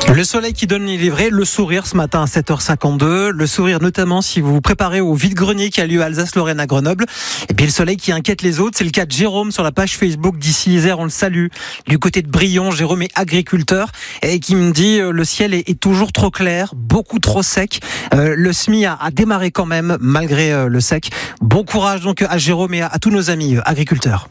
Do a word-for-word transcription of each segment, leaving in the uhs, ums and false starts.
Le soleil qui donne les vrais, le sourire ce matin à sept heures cinquante-deux. Le sourire notamment si vous vous préparez au vide-grenier qui a lieu à Alsace-Lorraine à Grenoble. Et puis le soleil qui inquiète les autres, c'est le cas de Jérôme sur la page Facebook d'Ici Isère, on le salue. Du côté de Brion, Jérôme est agriculteur et qui me dit euh, le ciel est, est toujours trop clair, beaucoup trop sec. Euh, le S M I a, a démarré quand même malgré euh, le sec. Bon courage donc à Jérôme et à, à tous nos amis euh, agriculteurs.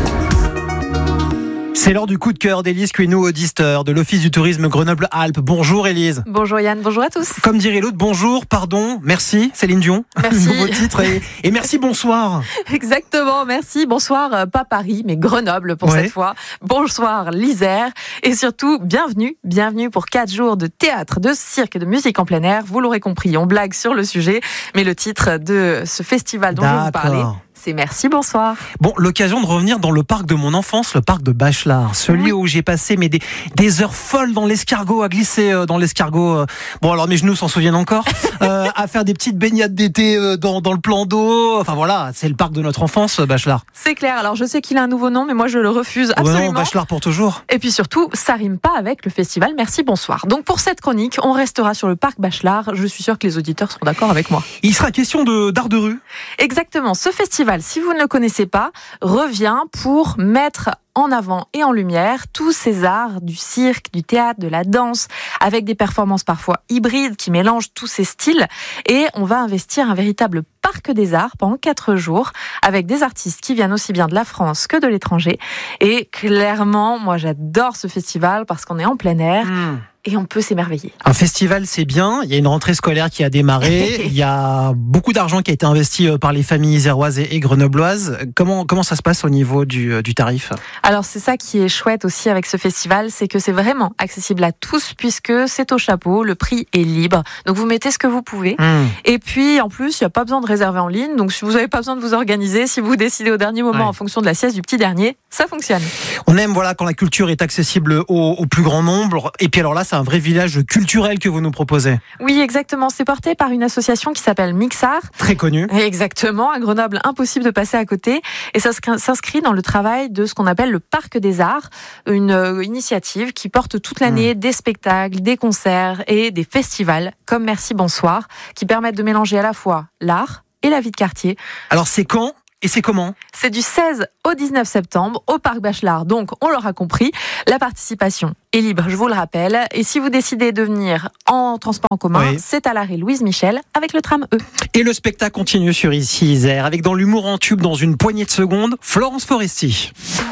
C'est l'heure du coup de cœur d'Élise Cuineau-Audister de l'Office du tourisme Grenoble-Alpes. Bonjour Élise. Bonjour Yann, bonjour à tous. Comme dirait l'autre, bonjour, pardon, merci Céline Dion. Merci. Nouveau titre et, et merci, bonsoir. Exactement, merci. Bonsoir, euh, pas Paris, mais Grenoble pour Ouais. cette fois. Bonsoir l'Isère. Et surtout, bienvenue, bienvenue pour quatre jours de théâtre, de cirque et de musique en plein air. Vous l'aurez compris, on blague sur le sujet, mais le titre de ce festival dont je vais vous parler, D'accord. c'est Merci, bonsoir. Bon, l'occasion de revenir dans le parc de mon enfance, le parc de Bachelard, celui Oui. où j'ai passé mais des, des heures folles dans l'escargot, à glisser euh, dans l'escargot. euh, Bon, alors mes genoux s'en souviennent encore, euh, à faire des petites baignades d'été euh, dans, dans le plan d'eau. Enfin voilà, c'est le parc de notre enfance, euh, Bachelard. C'est clair, alors je sais qu'il a un nouveau nom, mais moi je le refuse Oh bah absolument. non, Bachelard pour toujours. Et puis surtout, ça rime pas avec le festival Merci, bonsoir. Donc pour cette chronique, on restera sur le parc Bachelard. Je suis sûre que les auditeurs seront d'accord avec moi. Il sera question de d'art de rue. Exactement, ce festival, si vous ne le connaissez pas, revient pour mettre en avant et en lumière tous ces arts du cirque, du théâtre, de la danse, avec des performances parfois hybrides qui mélangent tous ces styles. Et on va investir un véritable parc des arts pendant quatre jours, avec des artistes qui viennent aussi bien de la France que de l'étranger. Et clairement, moi j'adore ce festival parce qu'on est en plein air et on peut s'émerveiller. Un festival, c'est bien. Il y a une rentrée scolaire qui a démarré. Il y a beaucoup d'argent qui a été investi par les familles iséroises et grenobloises. Comment, comment ça se passe au niveau du, du tarif ? Alors c'est ça qui est chouette aussi avec ce festival, c'est que c'est vraiment accessible à tous puisque c'est au chapeau, le prix est libre. Donc vous mettez ce que vous pouvez. Mmh. Et puis en plus, il n'y a pas besoin de réserver en ligne. Donc si vous n'avez pas besoin de vous organiser, si vous décidez au dernier moment Ouais. en fonction de la sieste du petit dernier, ça fonctionne. On aime voilà quand la culture est accessible au, au plus grand nombre. Et puis alors là, c'est un vrai village culturel que vous nous proposez. Oui, exactement. C'est porté par une association qui s'appelle Mixart. Très connu. Exactement, à Grenoble, impossible de passer à côté. Et ça s'inscrit dans le travail de ce qu'on appelle le Parc des Arts, une euh, initiative qui porte toute l'année mmh. des spectacles, des concerts et des festivals, comme Merci, bonsoir, qui permettent de mélanger à la fois l'art et la vie de quartier. Alors c'est quand ? Et c'est comment ? C'est du seize au dix-neuf septembre au Parc Bachelard. Donc, on l'aura compris, la participation est libre, je vous le rappelle. Et si vous décidez de venir en transport en commun, oui. c'est à l'arrêt Louise Michel avec le tram E. Et le spectacle continue sur Ici Isère avec dans l'humour en tube dans une poignée de secondes, Florence Foresti.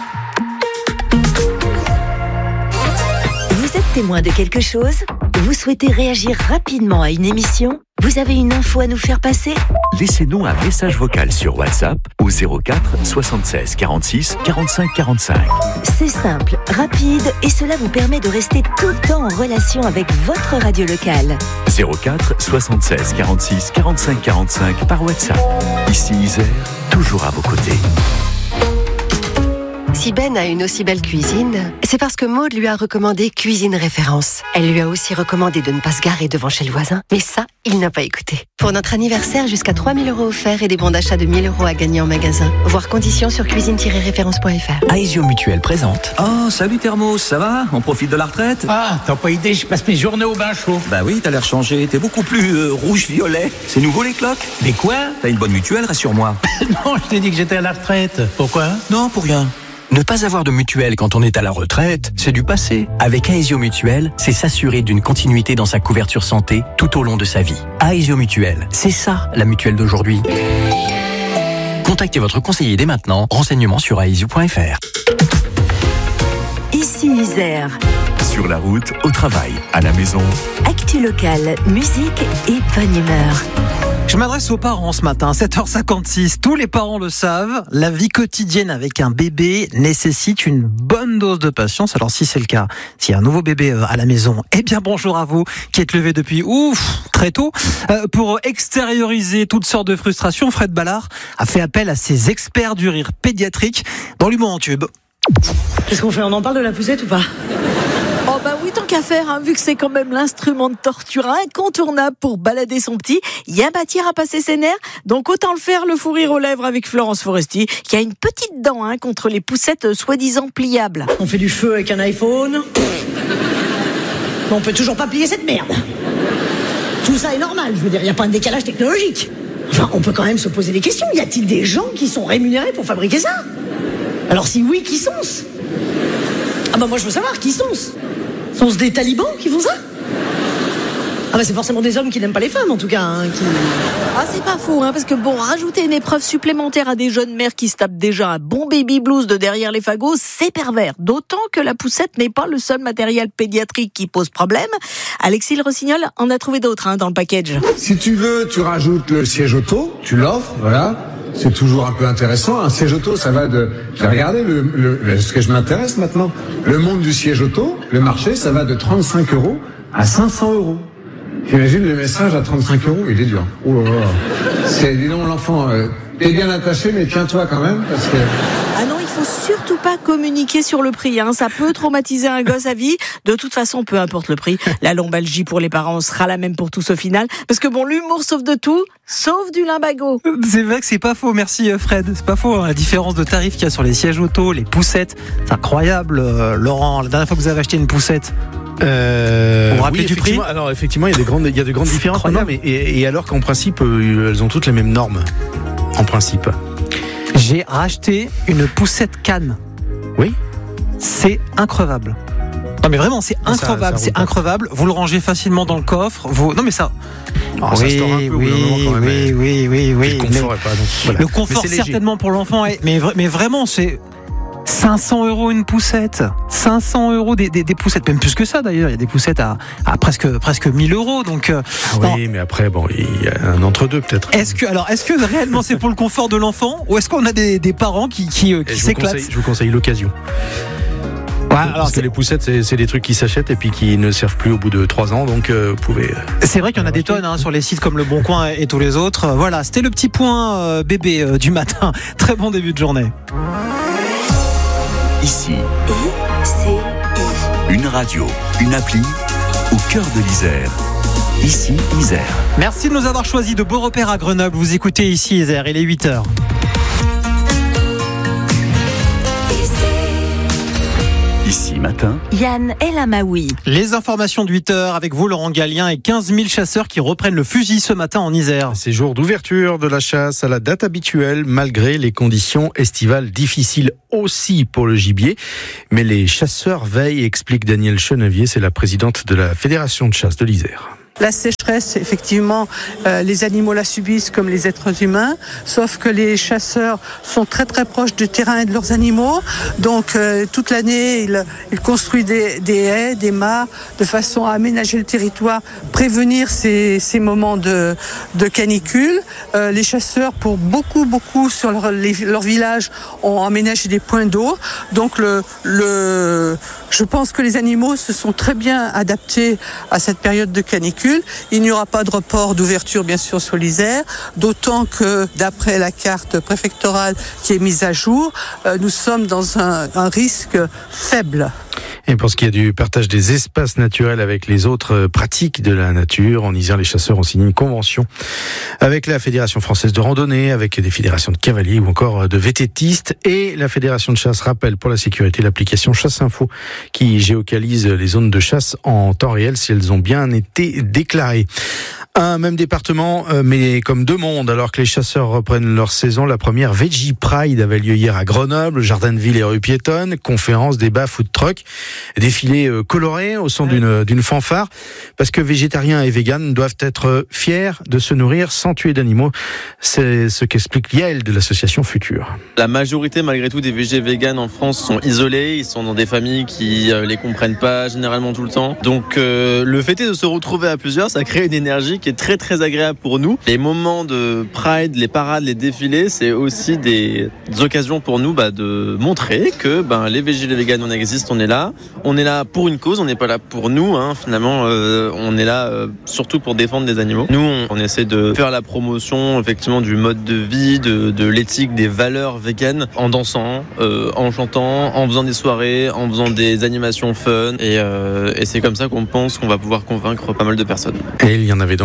Vous êtes témoin de quelque chose ? Vous souhaitez réagir rapidement à une émission ? Vous avez une info à nous faire passer ? Laissez-nous un message vocal sur WhatsApp au zéro quatre soixante-seize quarante-six quarante-cinq quarante-cinq. C'est simple, rapide et cela vous permet de rester tout le temps en relation avec votre radio locale. zéro quatre soixante-seize quarante-six quarante-cinq quarante-cinq par WhatsApp. Ici Isère, toujours à vos côtés. Si Ben a une aussi belle cuisine, c'est parce que Maud lui a recommandé Cuisine Référence. Elle lui a aussi recommandé de ne pas se garer devant chez le voisin. Mais ça, il n'a pas écouté. Pour notre anniversaire, jusqu'à trois mille euros offerts et des bons d'achat de mille euros à gagner en magasin. Voir conditions sur cuisine tiret référence point f r. Aesio Mutuel présente. Oh, salut Thermos, ça va ? On profite de la retraite ? Ah, t'as pas idée, je passe mes journées au bain chaud. Bah oui, t'as l'air changé, t'es beaucoup plus euh, rouge-violet. C'est nouveau les cloques ? Mais quoi ? T'as une bonne mutuelle, rassure-moi. Non, je t'ai dit que j'étais à la retraite. Pourquoi ? Non, pour rien. Ne pas avoir de mutuelle quand on est à la retraite, c'est du passé. Avec Aesio Mutuel, c'est s'assurer d'une continuité dans sa couverture santé tout au long de sa vie. Aesio Mutuel, c'est ça la mutuelle d'aujourd'hui. Contactez votre conseiller dès maintenant. Renseignements sur aesio point f r. Ici Isère. Sur la route, au travail, à la maison. Actu locale, musique et bonne humeur. Je m'adresse aux parents ce matin, sept heures cinquante-six. Tous les parents le savent, la vie quotidienne avec un bébé nécessite une bonne dose de patience. Alors si c'est le cas, s'il y a un nouveau bébé à la maison, eh bien bonjour à vous qui êtes levés depuis ouf très tôt. Euh, pour extérioriser toutes sortes de frustrations, Fred Ballard a fait appel à ses experts du rire pédiatrique dans l'humour en tube. Qu'est-ce qu'on fait ? On en parle de la poussette ou pas ? Oh bah oui, tant qu'à faire, hein, vu que c'est quand même l'instrument de torture incontournable pour balader son petit, il y a matière à passer ses nerfs, donc autant le faire le fou rire aux lèvres avec Florence Foresti, qui a une petite dent hein, contre les poussettes soi-disant pliables. On fait du feu avec un iPhone ? Mais on peut toujours pas plier cette merde. Tout ça est normal, je veux dire, il n'y a pas un décalage technologique. Enfin, on peut quand même se poser des questions. Y a-t-il des gens qui sont rémunérés pour fabriquer ça? Alors si oui, qui sont-ce? Ah bah moi je veux savoir, qui sont-ce? Sont-ce des talibans qui font ça? Ah bah c'est forcément des hommes qui n'aiment pas les femmes en tout cas. Hein, qui... Ah c'est pas faux, hein, parce que bon, rajouter une épreuve supplémentaire à des jeunes mères qui se tapent déjà un bon baby blues de derrière les fagots, c'est pervers. D'autant que la poussette n'est pas le seul matériel pédiatrique qui pose problème. Alexis Le Rossignol en a trouvé d'autres hein, dans le package. Si tu veux, tu rajoutes le siège auto, tu l'offres, voilà. C'est toujours un peu intéressant. Un siège auto, ça va de... J'ai regardé le, le, ce que je m'intéresse maintenant. Le monde du siège auto, le marché, ça va de trente-cinq euros à cinq cents euros. J'imagine le message à trente-cinq euros, il est dur. Oh là là. C'est, dis donc, l'enfant, euh, t'es bien attaché, mais tiens-toi quand même, parce que... Ah non, il faut surtout pas communiquer sur le prix, hein. Ça peut traumatiser un gosse à vie. De toute façon, peu importe le prix, la lombalgie pour les parents sera la même pour tous au final. Parce que bon, l'humour sauve de tout, sauf du limbago. C'est vrai que c'est pas faux, merci Fred. C'est pas faux, hein, la différence de tarif qu'il y a sur les sièges auto, les poussettes. C'est incroyable, euh, Laurent. La dernière fois que vous avez acheté une poussette, Euh, vous vous rappelez oui, du prix? Alors effectivement, il y a des grandes, il y a de grandes C'est différences. incroyable. Non, mais, et, et alors qu'en principe, euh, elles ont toutes les mêmes normes. En principe. J'ai racheté une poussette canne. Oui. C'est increvable. Non mais vraiment, c'est Ça, increvable, ça c'est roule pas. increvable. Vous le rangez facilement dans le coffre. Vous... Non mais ça. Alors, ça se tord un peu au bout d'un moment, quand même, oui, mais- oui, oui, oui. Le confort est pas. Donc, voilà. Le Mais confort c'est léger. certainement pour l'enfant, ouais. mais vra- mais vraiment c'est cinq cents euros une poussette, cinq cents euros des, des, des poussettes, même plus que ça d'ailleurs. Il y a des poussettes à, à presque presque mille euros. Donc euh, Ah non. oui, mais après, bon, il y a un entre-deux peut-être. Est-ce que alors est-ce que réellement c'est pour le confort de l'enfant ou est-ce qu'on a des, des parents qui qui, euh, Et qui je vous s'éclatent? conseille, je vous conseille l'occasion. Ouais, alors Parce que c'est, les poussettes, c'est, c'est des trucs qui s'achètent et puis qui ne servent plus au bout de trois ans, donc euh, vous pouvez. c'est vrai qu'il y en a des tonnes hein, sur les sites comme Le Bon Coin et, et tous les autres. Euh, Voilà, c'était le petit point euh, bébé euh, du matin. Très bon début de journée. Ici, I, C, I. une radio, une appli au cœur de l'Isère. Ici, Isère. Merci de nous avoir choisi de beaux repères à Grenoble. Vous écoutez ici Isère, il est huit heures. Ici, matin, Yann El Amaoui. Les informations de huit heures avec vous Laurent Gallien et quinze mille chasseurs qui reprennent le fusil ce matin en Isère. C'est jour d'ouverture de la chasse à la date habituelle, malgré les conditions estivales difficiles aussi pour le gibier. Mais les chasseurs veillent, explique Danielle Chenevier, c'est la présidente de la Fédération de chasse de l'Isère. La sécheresse, effectivement, euh, les animaux la subissent comme les êtres humains, sauf que les chasseurs sont très très proches du terrain et de leurs animaux. Donc euh, toute l'année, ils, ils construisent des, des haies, des mares, de façon à aménager le territoire, prévenir ces, ces moments de, de canicule. Euh, les chasseurs, pour beaucoup beaucoup sur leur, les, leur village, ont aménagé des points d'eau. Donc le, le, je pense que les animaux se sont très bien adaptés à cette période de canicule. Il n'y aura pas de report d'ouverture, bien sûr, sur l'Isère, d'autant que, d'après la carte préfectorale qui est mise à jour, euh, nous sommes dans un, un risque faible. Et pour ce qui est du partage des espaces naturels avec les autres pratiques de la nature, en Isère, les chasseurs ont signé une convention avec la Fédération française de randonnée, avec des fédérations de cavaliers ou encore de vététistes. Et la Fédération de chasse rappelle pour la sécurité l'application Chasse Info qui géocalise les zones de chasse en temps réel si elles ont bien été déclarées. Un même département, mais comme deux mondes, alors que les chasseurs reprennent leur saison. La première Veggie Pride avait lieu hier à Grenoble, jardin de ville et rue piétonne, conférences, débats, food truck, défilé coloré au son d'une, d'une fanfare, parce que végétariens et véganes doivent être fiers de se nourrir sans tuer d'animaux. C'est ce qu'explique Yael de l'association Futur. La majorité, malgré tout, des végés véganes en France sont isolés, ils sont dans des familles qui euh, les comprennent pas généralement tout le temps. Donc euh, le fait est de se retrouver à plusieurs, ça crée une énergie qui est très très agréable pour nous. Les moments de Pride, les parades, les défilés, c'est aussi des, des occasions pour nous bah, de montrer que ben, les végés et les véganes, on existe, on est là. On est là pour une cause, on n'est pas là pour nous. Hein. Finalement, euh, on est là euh, surtout pour défendre des animaux. Nous, on, on essaie de faire la promotion effectivement du mode de vie, de, de l'éthique, des valeurs véganes, en dansant, euh, en chantant, en faisant des soirées, en faisant des animations fun. Et, euh, et c'est comme ça qu'on pense qu'on va pouvoir convaincre pas mal de personnes. Et il y en avait donc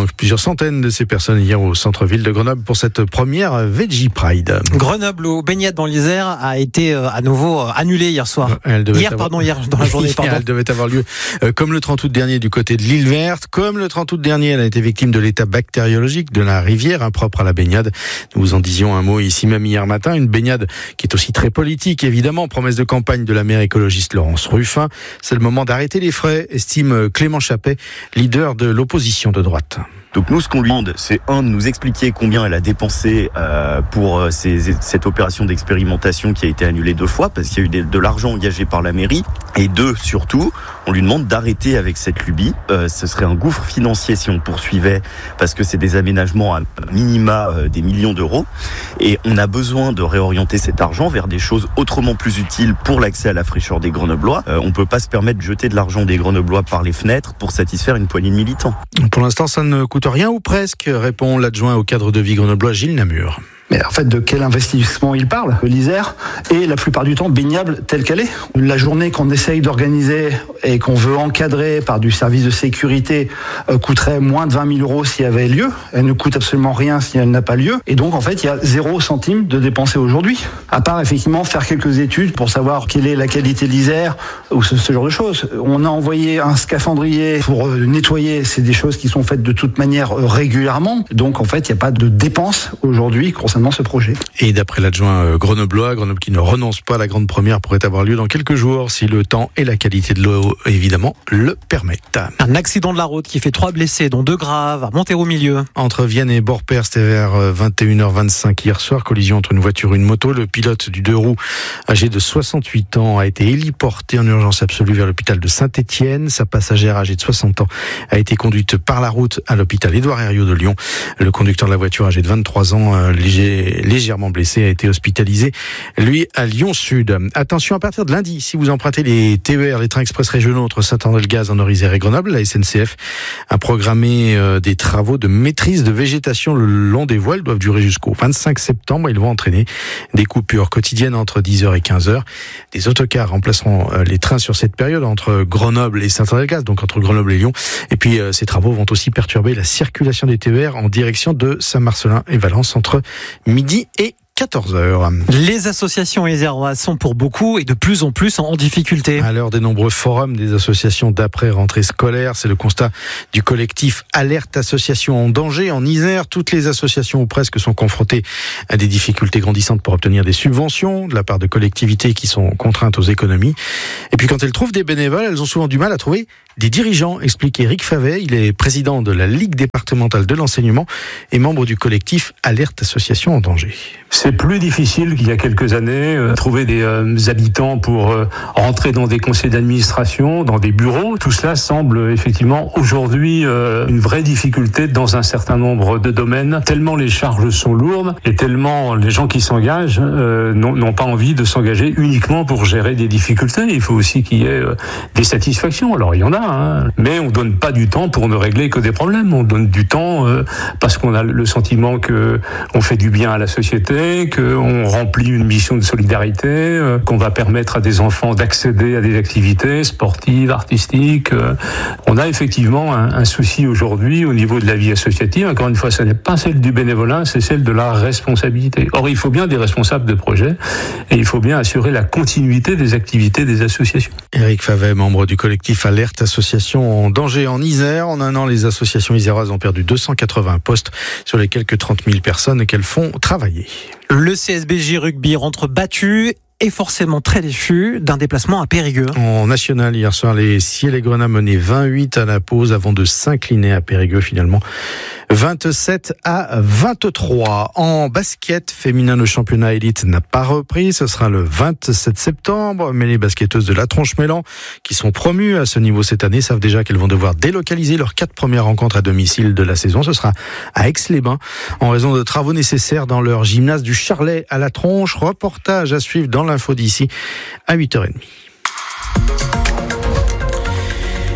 plusieurs centaines de ces personnes hier au centre-ville de Grenoble pour cette première Veggie Pride. Grenoble aux baignades dans l'Isère a été à nouveau annulée hier soir. Elle devait hier, avoir... pardon, hier dans la journée. Pardon. Elle devait avoir lieu euh, comme le trente août dernier du côté de l'île Verte. Comme le trente août dernier, elle a été victime de l'état bactériologique de la rivière impropre à la baignade. Nous vous en disions un mot ici même hier matin. Une baignade qui est aussi très politique, évidemment. Promesse de campagne de la maire écologiste Laurence Ruffin. C'est le moment d'arrêter les frais, estime Clément Chappet, leader de l'opposition de droite. Donc nous, ce qu'on lui demande, c'est un, de nous expliquer combien elle a dépensé euh, pour euh, ces, cette opération d'expérimentation qui a été annulée deux fois, parce qu'il y a eu de, de l'argent engagé par la mairie. Et deux, surtout, on lui demande d'arrêter avec cette lubie. Euh, ce serait un gouffre financier si on poursuivait, parce que c'est des aménagements à minima euh, des millions d'euros. Et on a besoin de réorienter cet argent vers des choses autrement plus utiles pour l'accès à la fraîcheur des Grenoblois. Euh, on peut pas se permettre de jeter de l'argent des Grenoblois par les fenêtres pour satisfaire une poignée de militants. Pour l'instant, ça ne coûte rien ou presque, répond l'adjoint au cadre de vie grenoblois Gilles Namur. Mais en fait, de quel investissement il parle ? L'Isère est la plupart du temps baignable telle qu'elle est. La journée qu'on essaye d'organiser et qu'on veut encadrer par du service de sécurité euh, coûterait moins de vingt mille euros s'il y avait lieu. Elle ne coûte absolument rien si elle n'a pas lieu. Et donc, en fait, il y a zéro centime de dépenser aujourd'hui. À part, effectivement, faire quelques études pour savoir quelle est la qualité de l'Isère ou ce, ce genre de choses. On a envoyé un scaphandrier pour euh, nettoyer. C'est des choses qui sont faites de toute manière euh, régulièrement. Donc, en fait, il n'y a pas de dépenses aujourd'hui concernant ce projet. Et d'après l'adjoint grenoblois, Grenoble qui ne renonce pas à la grande première pourrait avoir lieu dans quelques jours si le temps et la qualité de l'eau, évidemment, le permettent. Un accident de la route qui fait trois blessés, dont deux graves, à Montereau-Milieu. Entre Vienne et Beaurepaire, c'était vers vingt et une heures vingt-cinq hier soir. Collision entre une voiture et une moto. Le pilote du deux roues, âgé de soixante-huit ans, a été héliporté en urgence absolue vers l'hôpital de Saint-Étienne. Sa passagère, âgée de soixante ans, a été conduite par la route à l'hôpital Édouard Herriot de Lyon. Le conducteur de la voiture, âgé de vingt-trois ans, léger légèrement blessé, a été hospitalisé, lui, à Lyon-Sud. Attention, à partir de lundi, si vous empruntez les T E R, les trains express régionaux entre Saint-André-le-Gaz, en Orisère et Grenoble, la S N C F a programmé euh, des travaux de maîtrise de végétation le long des voies. Ils doivent durer jusqu'au vingt-cinq septembre. Ils vont entraîner des coupures quotidiennes entre dix heures et quinze heures. Des autocars remplaceront euh, les trains sur cette période entre Grenoble et Saint-André-le-Gaz, donc entre Grenoble et Lyon. Et puis, euh, ces travaux vont aussi perturber la circulation des T E R en direction de Saint-Marcellin et Valence entre midi et quatorze heures. Les associations iséroises sont pour beaucoup et de plus en plus en difficulté. À l'heure des nombreux forums des associations d'après-rentrée scolaire, c'est le constat du collectif Alerte Association en danger en Isère. Toutes les associations ou presque sont confrontées à des difficultés grandissantes pour obtenir des subventions de la part de collectivités qui sont contraintes aux économies. Et puis quand elles trouvent des bénévoles, elles ont souvent du mal à trouver des dirigeants, explique Éric Favet. Il est président de la Ligue départementale de l'enseignement et membre du collectif Alerte Association en danger. C'est plus difficile qu'il y a quelques années, euh, trouver des euh, habitants pour euh, rentrer dans des conseils d'administration, dans des bureaux. Tout cela semble effectivement aujourd'hui euh, une vraie difficulté dans un certain nombre de domaines, tellement les charges sont lourdes et tellement les gens qui s'engagent euh, n'ont, n'ont pas envie de s'engager uniquement pour gérer des difficultés. Il faut aussi qu'il y ait euh, des satisfactions. Alors il y en a, hein, mais on donne pas du temps pour ne régler que des problèmes. On donne du temps euh, parce qu'on a le sentiment que on fait du bien à la société, qu'on remplit une mission de solidarité, euh, qu'on va permettre à des enfants d'accéder à des activités sportives, artistiques. Euh, on a effectivement un, un souci aujourd'hui au niveau de la vie associative. Encore une fois, ce n'est pas celle du bénévolat, c'est celle de la responsabilité. Or, il faut bien des responsables de projet et il faut bien assurer la continuité des activités des associations. Éric Favet, membre du collectif Alerte Association en danger en Isère. En un an, les associations iséroises ont perdu deux cent quatre-vingts postes sur les quelques trente mille personnes qu'elles font travailler. Le C S B J Rugby rentre battu et forcément très déçu d'un déplacement à Périgueux. En national, hier soir, les Ciel et Grenat menaient vingt-huit à la pause avant de s'incliner à Périgueux finalement. vingt-sept à vingt-trois. En basket féminin, le championnat élite n'a pas repris. Ce sera le vingt-sept septembre. Mais les basketteuses de la Tronche-Mélan, qui sont promues à ce niveau cette année, savent déjà qu'elles vont devoir délocaliser leurs quatre premières rencontres à domicile de la saison. Ce sera à Aix-les-Bains, en raison de travaux nécessaires dans leur gymnase du Charlet à la Tronche. Reportage à suivre dans l'info d'ici à huit heures trente.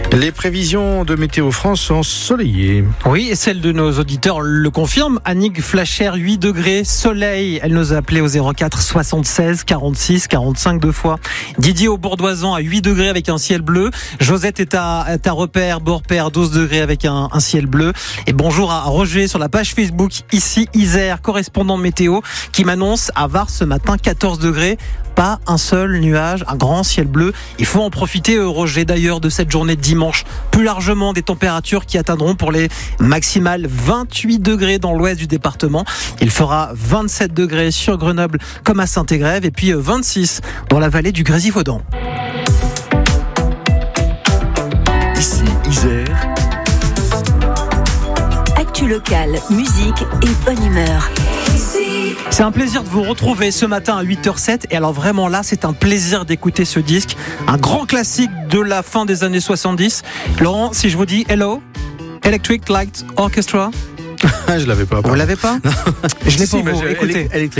Les prévisions de Météo France sont ensoleillées. Oui, et celle de nos auditeurs le confirme. Annick Flacher, huit degrés, soleil. Elle nous a appelé au zéro quatre soixante-seize quarante-six quarante-cinq deux fois. Didier au Bourdoisan à huit degrés avec un ciel bleu. Josette est à, est à Repère, Beaurepaire, douze degrés avec un, un ciel bleu. Et bonjour à Roger sur la page Facebook, ici Isère, correspondant météo, qui m'annonce à Var ce matin quatorze degrés. Pas un seul nuage, un grand ciel bleu. Il faut en profiter, Roger, d'ailleurs, de cette journée de dimanche. Plus largement, des températures qui atteindront pour les maximales vingt-huit degrés dans l'ouest du département. Il fera vingt-sept degrés sur Grenoble comme à Saint-Égrève et puis vingt-six dans la vallée du Grésivaudan. Ici, Isère. Actu locale, musique et bonne humeur. C'est un plaisir de vous retrouver ce matin à huit heures zéro sept. Et alors vraiment là, c'est un plaisir d'écouter ce disque. Un grand classique de la fin des années soixante-dix. Laurent, si je vous dis Hello, Electric Light Orchestra. Je l'avais pas. Vous l'avez pas? Je l'ai si, pour vous. Écoutez.